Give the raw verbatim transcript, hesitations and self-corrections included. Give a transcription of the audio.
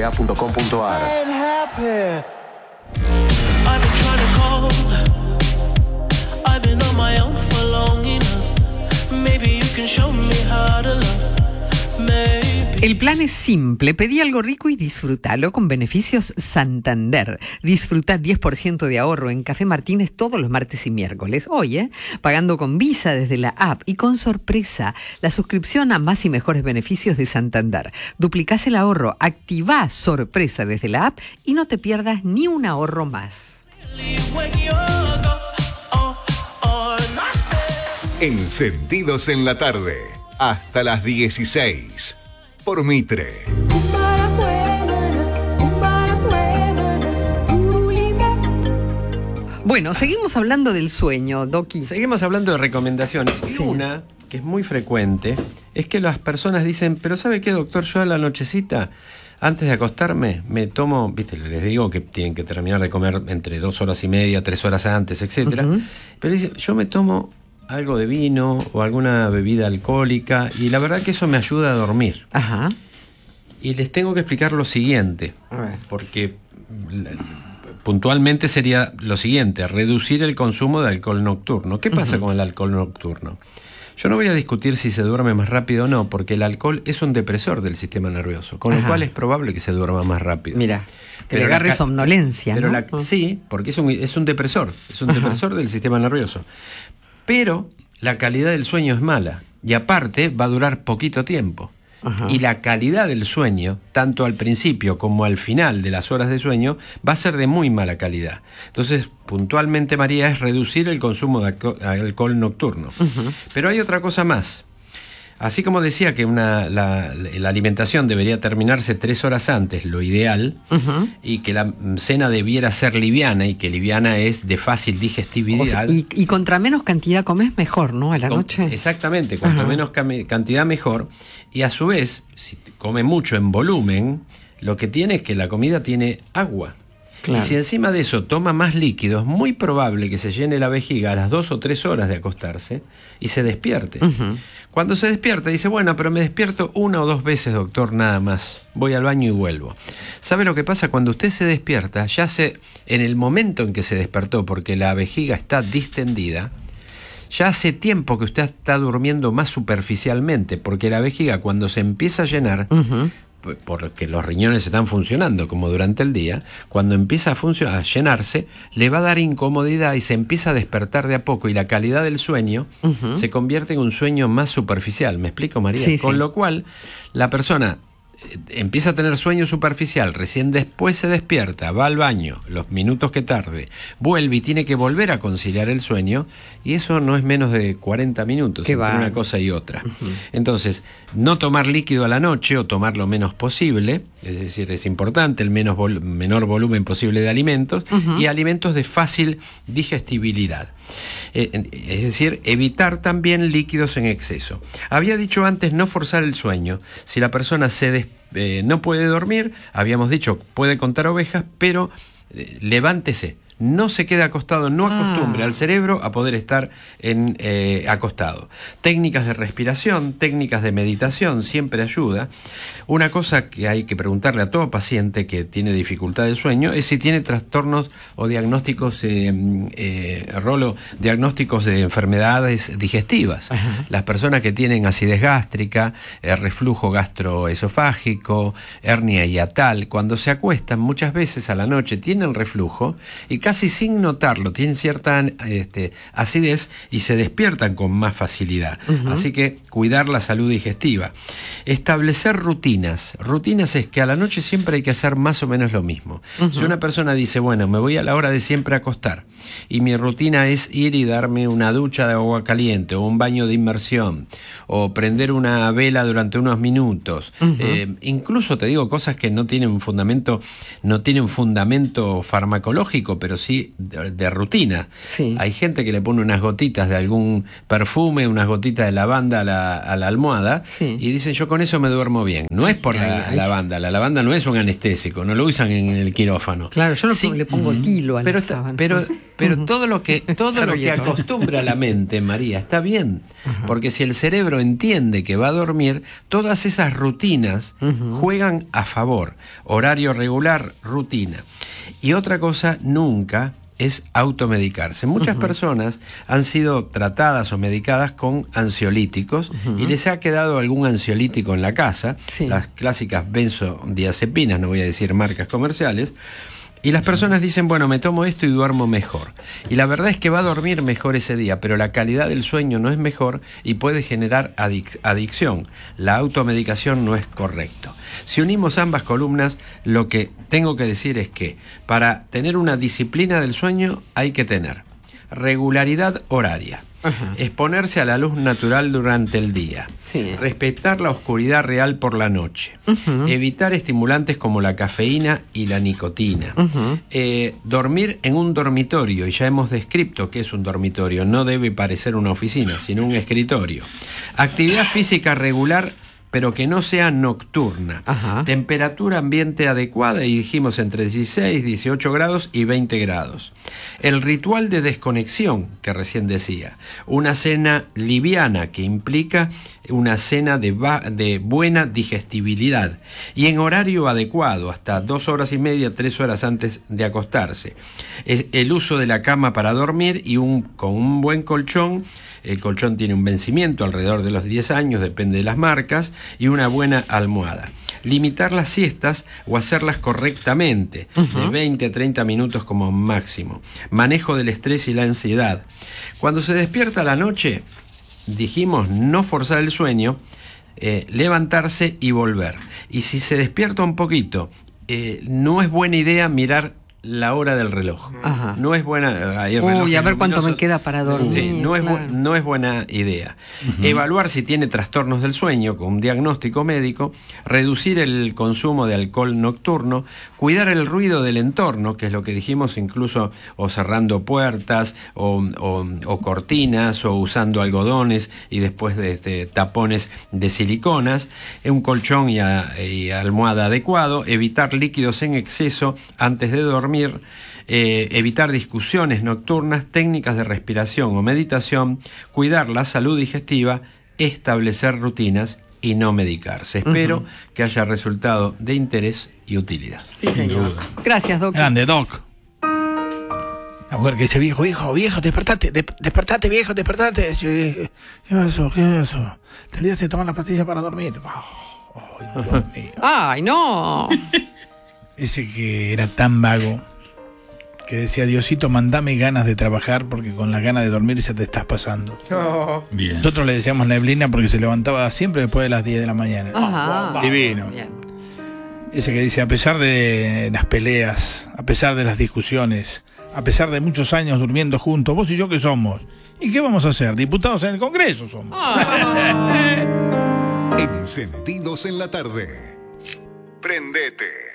a punto com punto a r. El plan es simple, pedí algo rico y disfrútalo con beneficios Santander. Disfruta diez por ciento de ahorro en Café Martínez todos los martes y miércoles. Hoy, ¿eh? Pagando con Visa desde la app y con sorpresa, la suscripción a más y mejores beneficios de Santander. Duplicás el ahorro, activá sorpresa desde la app y no te pierdas ni un ahorro más. Encendidos en la tarde, hasta las dieciséis. Por Mitre. Bueno, seguimos hablando del sueño, Doki. Seguimos hablando de recomendaciones. Y sí. Una, que es muy frecuente, es que las personas dicen, pero ¿sabe qué, doctor? Yo a la nochecita, antes de acostarme, me tomo, viste, les digo que tienen que terminar de comer entre dos horas y media, tres horas antes, etcétera. Uh-huh. Pero dice, yo me tomo algo de vino o alguna bebida alcohólica y la verdad que eso me ayuda a dormir. Ajá. Y les tengo que explicar lo siguiente, porque puntualmente sería lo siguiente, reducir el consumo de alcohol nocturno. ¿Qué pasa uh-huh. con el alcohol nocturno? Yo no voy a discutir si se duerme más rápido o no, porque el alcohol es un depresor del sistema nervioso, con Ajá. lo cual es probable que se duerma más rápido. Mira, que le agarre somnolencia, pero ¿no? La, sí, porque es un, es un depresor, es un Ajá. depresor del sistema nervioso. Pero la calidad del sueño es mala y aparte va a durar poquito tiempo. Ajá. Y la calidad del sueño, tanto al principio como al final de las horas de sueño, va a ser de muy mala calidad. Entonces, puntualmente, María, es reducir el consumo de alcohol nocturno. Uh-huh. Pero hay otra cosa más. Así como decía que una, la, la alimentación debería terminarse tres horas antes, lo ideal, uh-huh. y que la cena debiera ser liviana, y que liviana es de fácil digestibilidad. O sea, y, y contra menos cantidad comes, mejor, ¿no? A la Con, noche. Exactamente, cuanto uh-huh. menos cam- cantidad mejor. Y a su vez, si come mucho en volumen, lo que tiene es que la comida tiene agua. Claro. Y si encima de eso toma más líquidos, es muy probable que se llene la vejiga a las dos o tres horas de acostarse y se despierte. Uh-huh. Cuando se despierta dice, bueno, pero me despierto una o dos veces, doctor, nada más. Voy al baño y vuelvo. ¿Sabe lo que pasa? Cuando usted se despierta, ya se, en el momento en que se despertó, porque la vejiga está distendida, ya hace tiempo que usted está durmiendo más superficialmente, porque la vejiga cuando se empieza a llenar, uh-huh. porque los riñones están funcionando como durante el día, cuando empieza a, funcionar, a llenarse, le va a dar incomodidad y se empieza a despertar de a poco y la calidad del sueño uh-huh. se convierte en un sueño más superficial. ¿Me explico, María? Sí, Con sí. lo cual, la persona empieza a tener sueño superficial, recién después se despierta, va al baño, los minutos que tarde, vuelve y tiene que volver a conciliar el sueño, y eso no es menos de cuarenta minutos entre una cosa y otra. Uh-huh. Entonces, no tomar líquido a la noche o tomar lo menos posible, es decir, es importante el menos vol- menor volumen posible de alimentos uh-huh. y alimentos de fácil digestibilidad. Eh, es decir, evitar también líquidos en exceso. Había dicho antes no forzar el sueño. Si la persona se des- eh, no puede dormir, habíamos dicho puede contar ovejas, pero eh, levántese. No se quede acostado, no acostumbre ah. al cerebro a poder estar en, eh, acostado. Técnicas de respiración, técnicas de meditación, siempre ayuda. Una cosa que hay que preguntarle a todo paciente que tiene dificultad de sueño es si tiene trastornos o diagnósticos, eh, eh, Rolo, diagnósticos de enfermedades digestivas. Ajá. Las personas que tienen acidez gástrica, eh, reflujo gastroesofágico, hernia hiatal, cuando se acuestan muchas veces a la noche tienen reflujo y casi sin notarlo, tienen cierta este, acidez y se despiertan con más facilidad. Uh-huh. Así que cuidar la salud digestiva. Establecer rutinas. Rutinas es que a la noche siempre hay que hacer más o menos lo mismo. Uh-huh. Si una persona dice, bueno, me voy a la hora de siempre acostar y mi rutina es ir y darme una ducha de agua caliente o un baño de inmersión o prender una vela durante unos minutos. Uh-huh. Eh, incluso te digo cosas que no tienen un fundamento, no tienen fundamento farmacológico, pero sí de, de rutina. Sí. Hay gente que le pone unas gotitas de algún perfume, unas gotitas de lavanda a la, a la almohada sí. y dicen, yo con eso me duermo bien. No es por ay, la ay. lavanda, la lavanda no es un anestésico, no lo usan en el quirófano. Claro, yo no sí. le pongo tilo a pero la sábana. Pero Pero uh-huh. todo lo que, todo lo que acostumbra la mente, María, está bien. Uh-huh. Porque si el cerebro entiende que va a dormir, todas esas rutinas uh-huh. juegan a favor. Horario regular, rutina. Y otra cosa, nunca es automedicarse. Muchas uh-huh. personas han sido tratadas o medicadas con ansiolíticos uh-huh. y les ha quedado algún ansiolítico en la casa, sí. las clásicas benzodiazepinas, no voy a decir marcas comerciales, y las personas dicen, bueno, me tomo esto y duermo mejor. Y la verdad es que va a dormir mejor ese día, pero la calidad del sueño no es mejor y puede generar adic- adicción. La automedicación no es correcto. Si unimos ambas columnas, lo que tengo que decir es que para tener una disciplina del sueño hay que tener regularidad horaria, ajá. exponerse a la luz natural durante el día, sí. respetar la oscuridad real por la noche, uh-huh. evitar estimulantes como la cafeína y la nicotina, uh-huh. eh, dormir en un dormitorio, y ya hemos descrito qué es un dormitorio, no debe parecer una oficina, sino un escritorio, actividad física regular, pero que no sea nocturna. Ajá. Temperatura ambiente adecuada, y dijimos entre dieciséis, dieciocho grados y veinte grados. El ritual de desconexión, que recién decía. Una cena liviana, que implica una cena de, va- de buena digestibilidad. Y en horario adecuado, hasta dos horas y media, tres horas antes de acostarse. Es el uso de la cama para dormir y un, con un buen colchón. El colchón tiene un vencimiento alrededor de los diez años, depende de las marcas, y una buena almohada. Limitar las siestas o hacerlas correctamente, uh-huh. de veinte a treinta minutos como máximo. Manejo del estrés y la ansiedad. Cuando se despierta a la noche, dijimos no forzar el sueño, eh, levantarse y volver. Y si se despierta un poquito, eh, no es buena idea mirar la hora del reloj. Ajá. No es buena. Hay Uy, a ver cuánto me queda para dormir. Sí, no es, claro. bu- no es buena idea. Uh-huh. Evaluar si tiene trastornos del sueño con un diagnóstico médico, reducir el consumo de alcohol nocturno, cuidar el ruido del entorno, que es lo que dijimos, incluso o cerrando puertas o, o, o cortinas o usando algodones y después de, de tapones de siliconas, un colchón y, a, y almohada adecuado, evitar líquidos en exceso antes de dormir. Eh, evitar discusiones nocturnas, técnicas de respiración o meditación, cuidar la salud digestiva, establecer rutinas y no medicarse. Espero uh-huh. que haya resultado de interés y utilidad. Sí, señor. Gracias, Doc. Grande, Doc. La mujer que dice, viejo, viejo, viejo, despertate, de, despertate, viejo, despertate. ¿Qué pasó? ¿Qué pasó? Te olvidaste de tomar la pastilla para dormir. Oh, oh, Dios mío. Ay, no. Ese que era tan vago, que decía, Diosito, mandame ganas de trabajar porque con las ganas de dormir ya te estás pasando. Oh. Bien. Nosotros le decíamos neblina porque se levantaba siempre después de las diez de la mañana. Ajá. Divino. Bien. Ese que dice, a pesar de las peleas, a pesar de las discusiones, a pesar de muchos años durmiendo juntos, vos y yo, ¿qué somos? ¿Y qué vamos a hacer? Diputados en el Congreso somos. Encendidos en la tarde. Prendete.